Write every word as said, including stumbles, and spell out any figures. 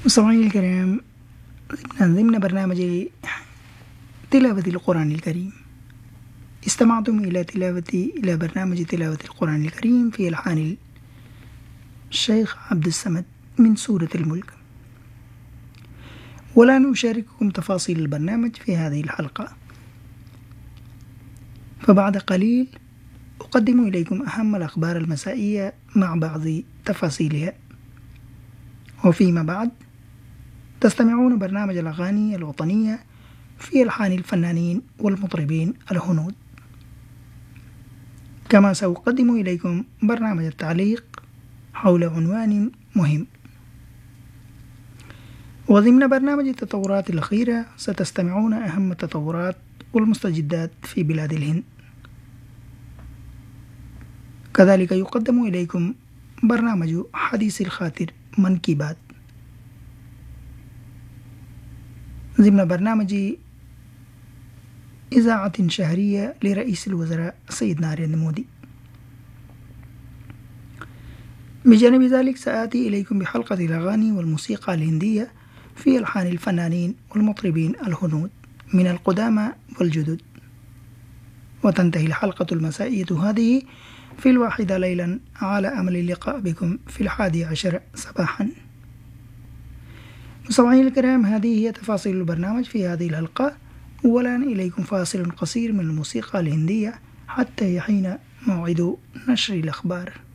مستمعينا الكرام، ضمن برنامج تلاوة القرآن الكريم استمعتم إلى تلاوة إلى برنامج تلاوة القرآن الكريم في ألحان الشيخ عبد الصمد من سورة الملك. والآن أشارككم تفاصيل البرنامج في هذه الحلقة، فبعد قليل أقدم إليكم أهم الأخبار المسائية مع بعض تفاصيلها، وفيما بعد تستمعون برنامج الأغاني الوطنية في ألحان الفنانين والمطربين الهنود. كما سأقدم إليكم برنامج التعليق حول عنوان مهم. وضمن برنامج التطورات الأخيرة ستستمعون أهم التطورات والمستجدات في بلاد الهند. كذلك يقدم إليكم برنامج حديث الخاطر من كي بات ضمن برنامج إذاعة شهرية لرئيس الوزراء السيد ناريندر مودي. بجانب ذلك سآتي إليكم بحلقة الأغاني والموسيقى الهندية في ألحان الفنانين والمطربين الهنود من القدامى والجدد. وتنتهي الحلقة المسائية هذه في الواحدة ليلا على أمل اللقاء بكم في الحادي عشر صباحا. مستمعينا الكرام، هذه هي تفاصيل البرنامج في هذه الحلقة، والآن إليكم فاصل قصير من الموسيقى الهندية حتى يحين موعد نشر الأخبار.